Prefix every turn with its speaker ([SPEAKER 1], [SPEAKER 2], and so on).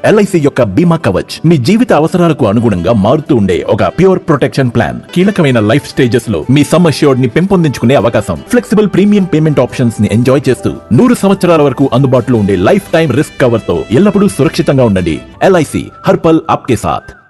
[SPEAKER 1] LIC యొక్క బీమా కవచ్ మీ జీవిత అవసరాలకు అనుగుణంగా మారుతూ ఉండే ఒక ప్యూర్ ప్రొటెక్షన్ ప్లాన్. కీలకమైన లైఫ్ స్టేజెస్ లో మీ సమ్ అష్యూర్డ్ ని పెంపొందించుకునే అవకాశం, ఫ్లెక్సిబుల్ ప్రీమియం పేమెంట్ ఆప్షన్స్ ని ఎంజాయ్ చేస్తూ 100 సంవత్సరాల వరకు అందుబాటులో ఉండే లైఫ్ టైం రిస్క్ కవర్ తో ఎల్లప్పుడూ సురక్షితంగా ఉండండి. LIC హర్ పల్ ఆప్కే సాథ్.